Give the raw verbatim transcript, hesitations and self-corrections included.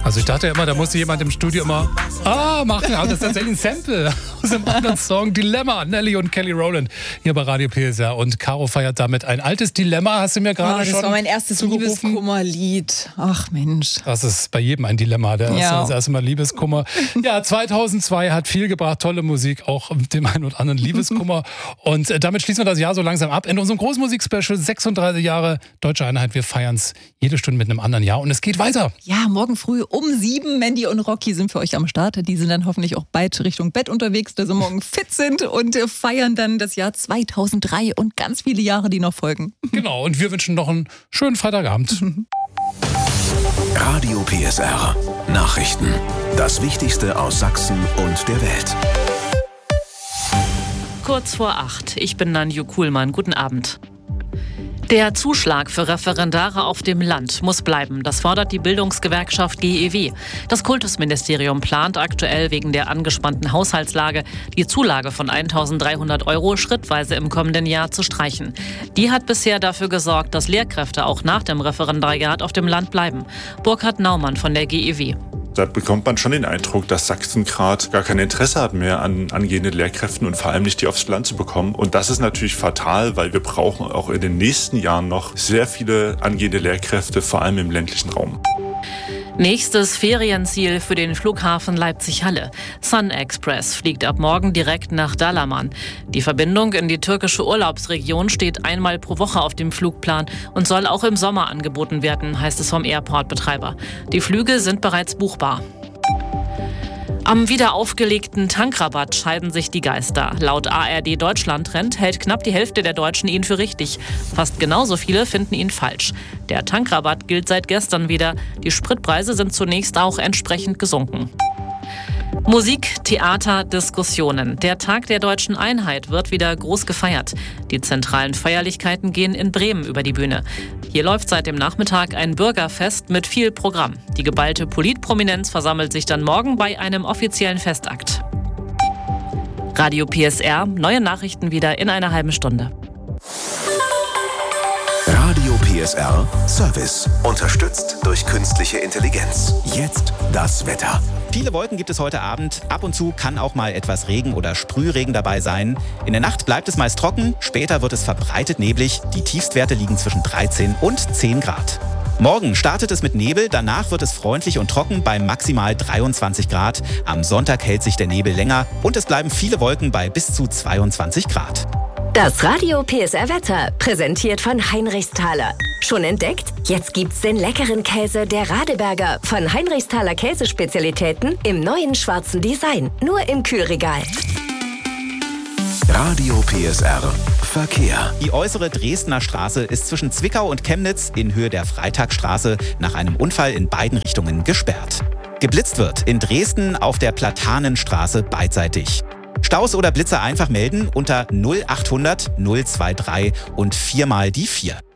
Also ich dachte immer, da musste jemand im Studio immer ah machen, aber das ist tatsächlich ein Sample aus einem anderen Song, Dilemma, Nelly und Kelly Rowland, hier bei Radio P S R. Und Caro feiert damit ein altes Dilemma, hast du mir gerade oh, schon Das war mein erstes Liebeskummerlied. Ach Mensch. Das ist bei jedem ein Dilemma, der ja. das erste Mal Liebeskummer. Ja, zweitausendzwei hat viel gebracht, tolle Musik, auch mit dem einen oder anderen Liebeskummer. Und damit schließen wir das Jahr so langsam ab. In unserem Großmusik-Special sechsunddreißig Jahre Deutsche Einheit. Wir feiern es jede Stunde mit einem anderen Jahr und es geht weiter. Ja, morgen früh um sieben. Mandy und Rocky sind für euch am Start. Die sind dann hoffentlich auch bald Richtung Bett unterwegs, dass sie morgen fit sind und feiern dann das Jahr zweitausenddrei und ganz viele Jahre, die noch folgen. Genau, und wir wünschen noch einen schönen Freitagabend. Radio P S R. Nachrichten. Das Wichtigste aus Sachsen und der Welt. Kurz vor acht. Ich bin Nanju Kuhlmann. Guten Abend. Der Zuschlag für Referendare auf dem Land muss bleiben. Das fordert die Bildungsgewerkschaft G E W. Das Kultusministerium plant aktuell wegen der angespannten Haushaltslage, die Zulage von eintausenddreihundert Euro schrittweise im kommenden Jahr zu streichen. Die hat bisher dafür gesorgt, dass Lehrkräfte auch nach dem Referendariat auf dem Land bleiben. Burkhard Naumann von der G E W. Da bekommt man schon den Eindruck, dass Sachsen gerade gar kein Interesse hat mehr an angehenden Lehrkräften und vor allem nicht die aufs Land zu bekommen. Und das ist natürlich fatal, weil wir brauchen auch in den nächsten Jahren noch sehr viele angehende Lehrkräfte, vor allem im ländlichen Raum. Nächstes Ferienziel für den Flughafen Leipzig-Halle. Sun Express fliegt ab morgen direkt nach Dalaman. Die Verbindung in die türkische Urlaubsregion steht einmal pro Woche auf dem Flugplan und soll auch im Sommer angeboten werden, heißt es vom Airport-Betreiber. Die Flüge sind bereits buchbar. Am wieder aufgelegten Tankrabatt scheiden sich die Geister. Laut A R D Deutschland-Trend hält knapp die Hälfte der Deutschen ihn für richtig. Fast genauso viele finden ihn falsch. Der Tankrabatt gilt seit gestern wieder. Die Spritpreise sind zunächst auch entsprechend gesunken. Musik, Theater, Diskussionen. Der Tag der Deutschen Einheit wird wieder groß gefeiert. Die zentralen Feierlichkeiten gehen in Bremen über die Bühne. Hier läuft seit dem Nachmittag ein Bürgerfest mit viel Programm. Die geballte Politprominenz versammelt sich dann morgen bei einem offiziellen Festakt. Radio P S R, neue Nachrichten wieder in einer halben Stunde. Radio P S R Service. Unterstützt durch künstliche Intelligenz. Jetzt das Wetter. Viele Wolken gibt es heute Abend. Ab und zu kann auch mal etwas Regen oder Sprühregen dabei sein. In der Nacht bleibt es meist trocken. Später wird es verbreitet neblig. Die Tiefstwerte liegen zwischen dreizehn und zehn Grad. Morgen startet es mit Nebel. Danach wird es freundlich und trocken bei maximal dreiundzwanzig Grad. Am Sonntag hält sich der Nebel länger und es bleiben viele Wolken bei bis zu zweiundzwanzig Grad. Das Radio P S R Wetter, präsentiert von Heinrichsthaler. Schon entdeckt? Jetzt gibt's den leckeren Käse der Radeberger von Heinrichsthaler Käsespezialitäten im neuen schwarzen Design. Nur im Kühlregal. Radio P S R Verkehr. Die äußere Dresdner Straße ist zwischen Zwickau und Chemnitz in Höhe der Freitagstraße nach einem Unfall in beiden Richtungen gesperrt. Geblitzt wird in Dresden auf der Platanenstraße beidseitig. Staus oder Blitzer einfach melden unter null achthundert null drei drei und viermal die vier.